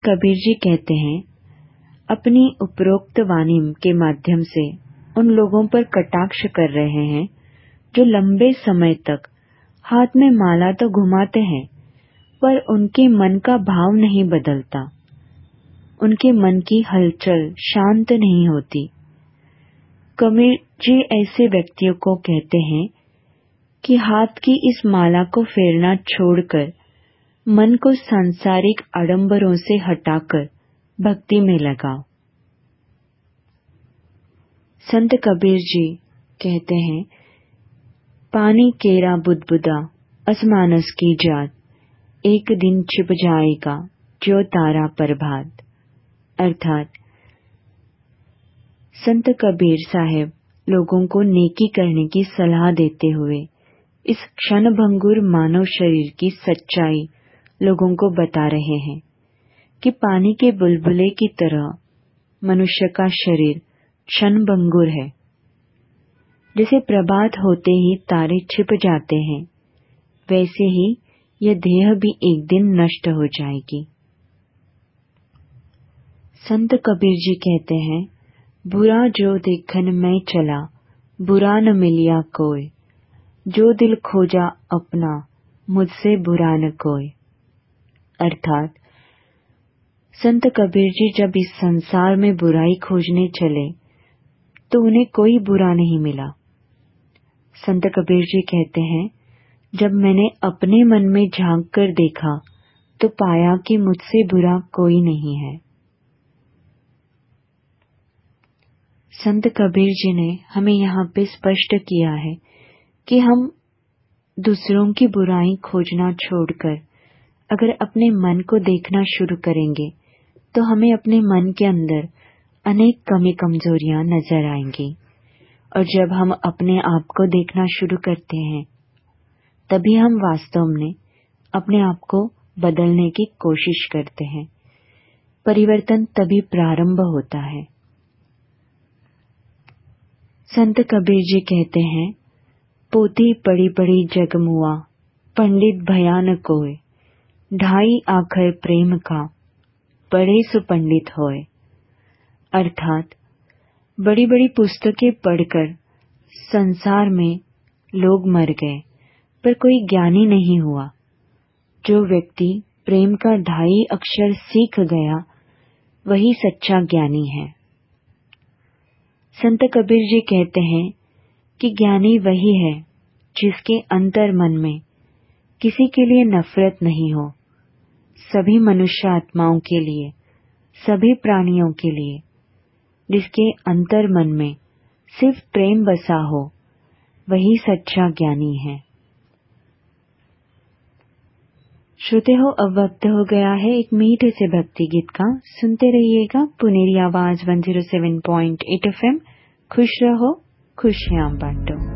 कबीर जी कहते हैं, अपनी उपरोक्त वाणी के माध्यम से उन लोगों पर कटाक्ष कर रहे हैं जो लंबे समय तक हाथ में माला तो घुमाते हैं पर उनके मन का भाव नहीं बदलता, उनके मन की हलचल शांत नहीं होती। कबीर जी ऐसे व्यक्तियों को कहते हैं कि हाथ की इस माला को फेरना छोड़कर मन को सांसारिक आडंबरों से हटाकर भक्ति में लगाओ। संत कबीर जी कहते हैं, पानी केरा बुदबुदा असमानस की जात, एक दिन छिप जाएगा जो तारा प्रभात। अर्थात संत कबीर साहब लोगों को नेकी करने की सलाह देते हुए इस क्षणभंगुर मानव शरीर की सच्चाई लोगों को बता रहे हैं कि पानी के बुलबुले की तरह मनुष्य का शरीर क्षणभंगुर है। जैसे प्रभात होते ही तारे छिप जाते हैं, वैसे ही यह देह भी एक दिन नष्ट हो जाएगी। संत कबीर जी कहते हैं, बुरा जो देखन मैं चला, बुरा न मिलिया कोई, जो दिल खोजा अपना, मुझसे बुरा न कोई। अर्थात संत कबीर जी जब इस संसार में बुराई खोजने चले तो उन्हें कोई बुरा नहीं मिला। संत कबीर जी कहते हैं, जब मैंने अपने मन में झांक कर देखा तो पाया कि मुझसे बुरा कोई नहीं है। संत कबीर जी ने हमें यहाँ पे स्पष्ट किया है कि हम दूसरों की बुराई खोजना छोड़कर अगर अपने मन को देखना शुरू करेंगे तो हमें अपने मन के अंदर अनेक कमी कमजोरियां नजर आएंगी, और जब हम अपने आप को देखना शुरू करते हैं तभी हम वास्तव में अपने आप को बदलने की कोशिश करते हैं। परिवर्तन तभी प्रारंभ होता है। संत कबीर जी कहते हैं, पोथी पड़ी पड़ी जगमुआ, पंडित भयान कोय, ढाई आखर प्रेम का, पढ़े सुपंडित होए। अर्थात बड़ी बड़ी पुस्तकें पढ़कर संसार में लोग मर गए पर कोई ज्ञानी नहीं हुआ। जो व्यक्ति प्रेम का ढाई अक्षर सीख गया वही सच्चा ज्ञानी है। संत कबीर जी कहते हैं कि ज्ञानी वही है जिसके अंतर मन में किसी के लिए नफरत नहीं हो, सभी मनुष्य आत्माओं के लिए, सभी प्राणियों के लिए, जिसके अंतर मन में सिर्फ प्रेम बसा हो, वही सच्चा ज्ञानी है। श्रोते हो, अब वक्त हो गया है एक मीठे से भक्ति गीत का। सुनते रहिएगा पुनेरी आवाज 107.8 FM। खुश रहो, खुशियां बांटो।